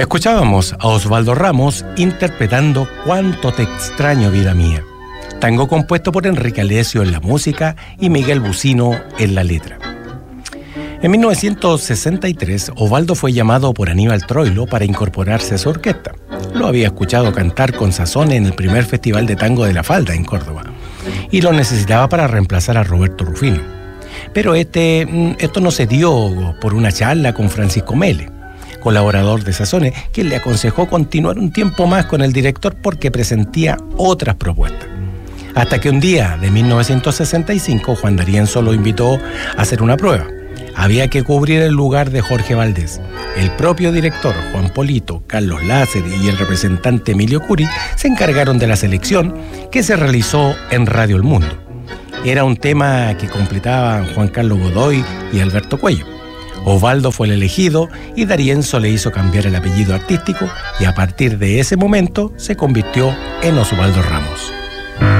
Escuchábamos a Osvaldo Ramos interpretando Cuánto te extraño, vida mía, tango compuesto por Enrique Alessio en la música y Miguel Bucino en la letra. En 1963, Osvaldo fue llamado por Aníbal Troilo para incorporarse a su orquesta. Lo había escuchado cantar con sazón en el primer Festival de Tango de la Falda en Córdoba y lo necesitaba para reemplazar a Roberto Rufino. Pero esto no se dio por una charla con Francisco Mele, colaborador de Sazones, quien le aconsejó continuar un tiempo más con el director porque presentía otras propuestas. Hasta que un día de 1965 Juan D'Arienzo lo invitó a hacer una prueba. Había que cubrir el lugar de Jorge Valdés. El propio director Juan Polito, Carlos Láser y el representante Emilio Curi se encargaron de la selección que se realizó en Radio El Mundo. Era un tema que completaban Juan Carlos Godoy y Alberto Cuello. Osvaldo fue el elegido y D'Arienzo le hizo cambiar el apellido artístico y a partir de ese momento se convirtió en Osvaldo Ramos.